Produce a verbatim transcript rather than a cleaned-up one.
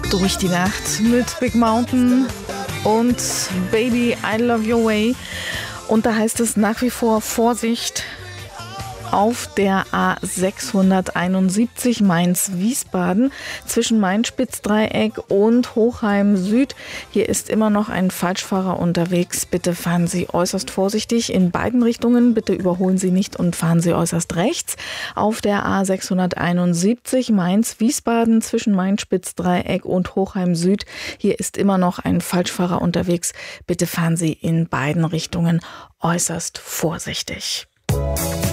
Durch die Nacht mit Big Mountain und Baby, I Love Your Way. Und da heißt es nach wie vor Vorsicht auf der A sechshunderteinundsiebzig Mainz-Wiesbaden zwischen Main-Spitz-Dreieck und Hochheim Süd. Hier ist immer noch ein Falschfahrer unterwegs. Bitte fahren Sie äußerst vorsichtig in beiden Richtungen. Bitte überholen Sie nicht und fahren Sie äußerst rechts. Auf der A sechshunderteinundsiebzig Mainz-Wiesbaden zwischen Main-Spitz-Dreieck und Hochheim Süd. Hier ist immer noch ein Falschfahrer unterwegs. Bitte fahren Sie in beiden Richtungen äußerst vorsichtig.